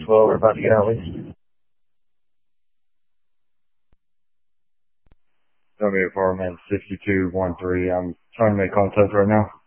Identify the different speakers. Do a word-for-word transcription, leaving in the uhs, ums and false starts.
Speaker 1: well. We're about to get out at least. W four man sixty-two one three. I'm trying to make contact right now.